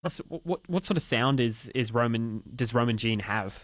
What sort of sound is Roman? Does Roman Jean have?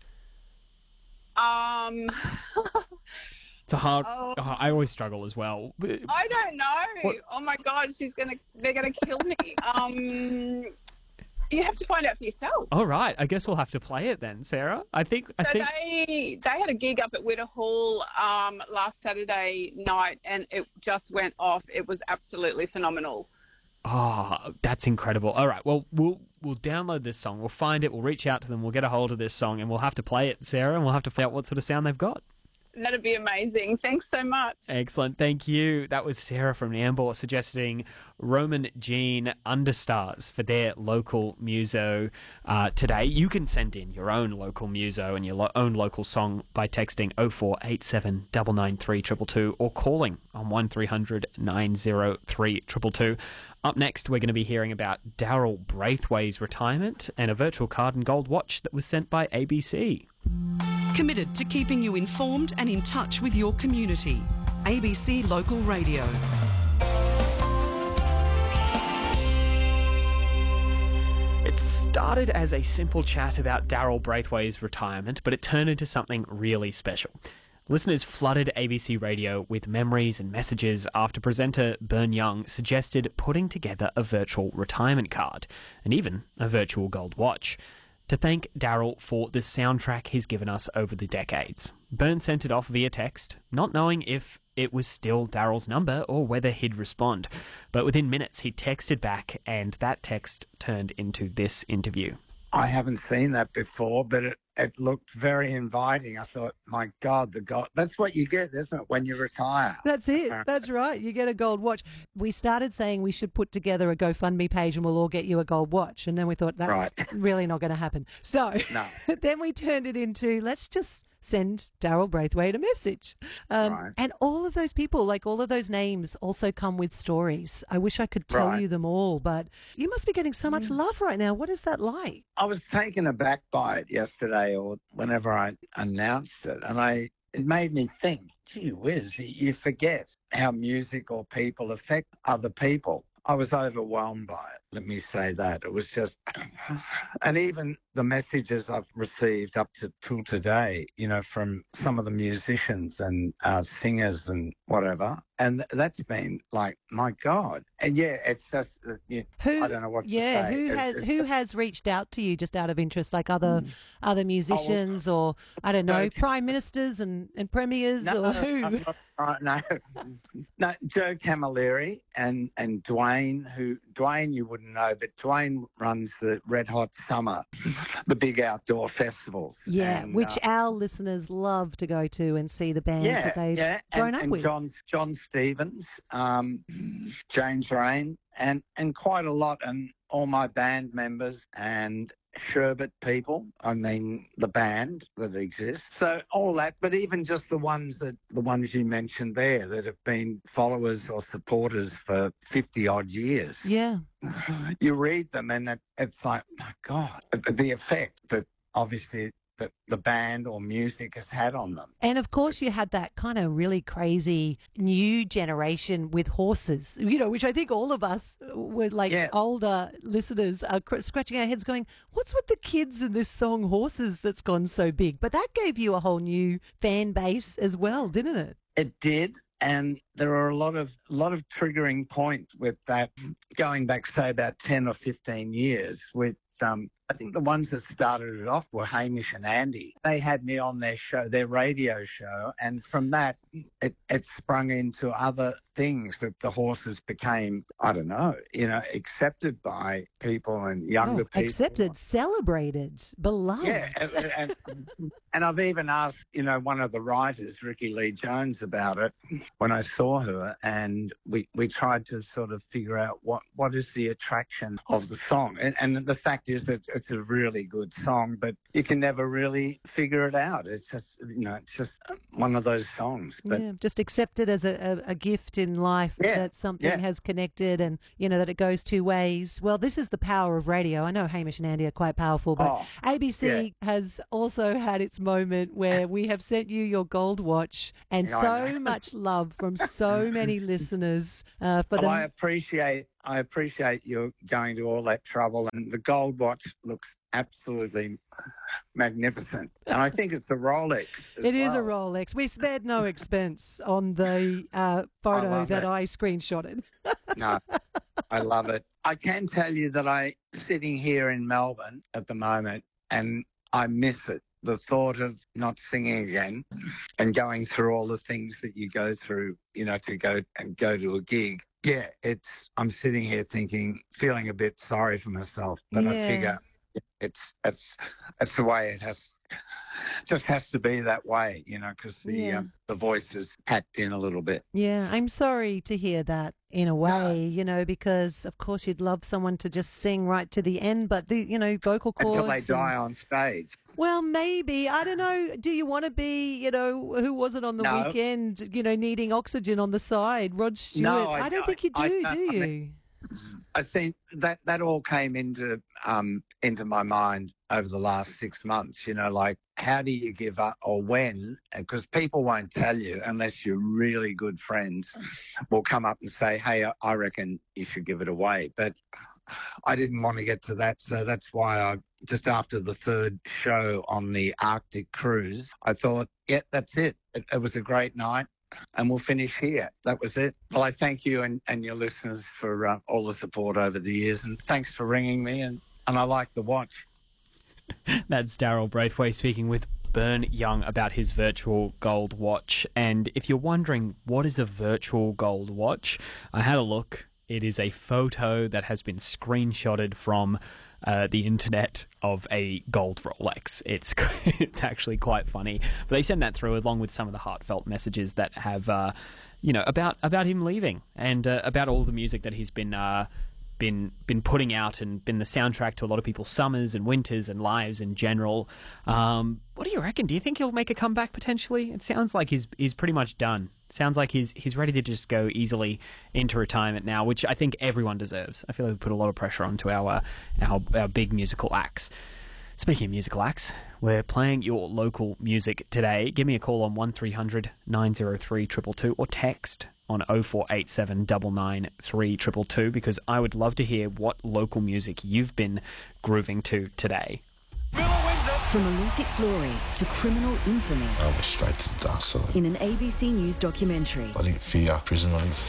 Um, It's a hard. oh, I always struggle as well. I don't know. What? Oh my God, they're gonna kill me. You have to find out for yourself. All right, I guess we'll have to play it then, Sarah. I think. So they had a gig up at Witter Hall last Saturday night, and it just went off. It was absolutely phenomenal. Oh, that's incredible. All right, well, we'll download this song. We'll find it. We'll reach out to them. We'll get a hold of this song, and we'll have to play it, Sarah, and we'll have to find out what sort of sound they've got. That'd be amazing. Thanks so much. Excellent. Thank you. That was Sarah from Nambour suggesting Roman Jean Understars for their local muso today. You can send in your own local muso and your own local song by texting 0487 993 222 or calling on 1300 903 222. Up next, we're going to be hearing about Daryl Braithwaite's retirement and a virtual card and gold watch that was sent by ABC. Committed to keeping you informed and in touch with your community. ABC Local Radio. It started as a simple chat about Daryl Braithwaite's retirement, but it turned into something really special. Listeners flooded ABC Radio with memories and messages after presenter Bern Young suggested putting together a virtual retirement card and even a virtual gold watch to thank Daryl for the soundtrack he's given us over the decades. Bern sent it off via text, not knowing if it was still Daryl's number or whether he'd respond. But within minutes, he texted back, and that text turned into this interview. I haven't seen that before, but it looked very inviting. I thought, my God, that's what you get, isn't it, when you retire? That's it. That's right. You get a gold watch. We started saying we should put together a GoFundMe page and we'll all get you a gold watch. And then we thought that's really not going to happen. So then we turned it into, let's just send Daryl Braithwaite a message. And all of those people, like all of those names, also come with stories. I wish I could tell you them all, but you must be getting so much love right now. What is that like? I was taken aback by it yesterday or whenever I announced it, and it made me think, gee whiz, you forget how music or people affect other people. I was overwhelmed by it, let me say that. It was just, and even the messages I've received up to till today, from some of the musicians and singers and whatever, and that's been like, my God. And it's just, I don't know what to say. Who has reached out to you just out of interest, like other musicians or, I don't know, prime ministers and premiers or who? No, Joe Camilleri and Dwayne you wouldn't know, but Dwayne runs the Red Hot Summer, the big outdoor festivals. Yeah, and, which our listeners love to go to and see the bands that they've grown up with. John Stevens, James Rain, and quite a lot, and all my band members and Sherbet people, I mean the band that exists. So all that, but even just the ones you mentioned there that have been followers or supporters for 50 odd years. Yeah. You read them and it's like, my God, the effect that obviously that the band or music has had on them. And of course you had that kind of really crazy new generation with horses, which I think all of us were older listeners are scratching our heads going, what's with the kids in this song Horses that's gone so big? But that gave you a whole new fan base as well, didn't it? It did. And there are a lot of triggering points with that going back, say, about 10 or 15 years with I think the ones that started it off were Hamish and Andy. They had me on their radio show, and from that, it sprung into other things that the horses became, I don't know, accepted by people and younger people. Accepted, celebrated, beloved. Yeah, and I've even asked, one of the writers, Ricky Lee Jones, about it when I saw her, and we tried to sort of figure out what is the attraction of the song. And the fact is that it's a really good song, but you can never really figure it out. It's just, it's just one of those songs. But just accept it as a gift in life that something has connected and, that it goes two ways. Well, this is the power of radio. I know Hamish and Andy are quite powerful, but ABC has also had its moment where we have sent you your gold watch and so much love from so many listeners. I I appreciate you going to all that trouble, and the gold watch looks absolutely magnificent. And I think it's a Rolex. It is a Rolex. We spared no expense on the photo that I screenshotted. No, I love it. I can tell you that I'm sitting here in Melbourne at the moment, and I miss it. The thought of not singing again and going through all the things that you go through, you know, to go to a gig. Yeah, I'm sitting here feeling a bit sorry for myself, but I figure it's the way it just has to be that way, you know, because the voice is packed in a little bit. Yeah, I'm sorry to hear that in a way, you know, because of course you'd love someone to just sing right to the end, but the, you know, vocal cords until they die on stage. Well, maybe. I don't know. Do you want to be, you know, who was it on the weekend, you know, needing oxygen on the side? Rod Stewart. No, I don't think you do you? I think that all came into my mind over the last 6 months, you know, like how do you give up or when? Because people won't tell you unless you're really good friends will come up and say, hey, I reckon you should give it away. But I didn't want to get to that, so that's why just after the third show on the Arctic cruise, I thought, yeah, that's it. It was a great night, and we'll finish here. That was it. Well, I thank you and your listeners for all the support over the years, and thanks for ringing me, and I like the watch. That's Daryl Braithwaite speaking with Burn Young about his virtual gold watch. And if you're wondering what is a virtual gold watch, I had a look. It is a photo that has been screenshotted from the internet of a gold Rolex. It's actually quite funny. But they send that through along with some of the heartfelt messages that have, about him leaving and about all the music that he's been putting out and been the soundtrack to a lot of people's summers and winters and lives in general. What do you reckon? Do you think he'll make a comeback potentially? It sounds like he's pretty much done. Sounds like he's ready to just go easily into retirement now, which I think everyone deserves. I feel like we put a lot of pressure onto our big musical acts. Speaking of musical acts, we're playing your local music today. Give me a call on 1300 903 222 or text on 0487 993 222 because I would love to hear what local music you've been grooving to today. From Olympic glory to criminal infamy. I went straight to the dark side. In an ABC News documentary. I didn't fear prison, I didn't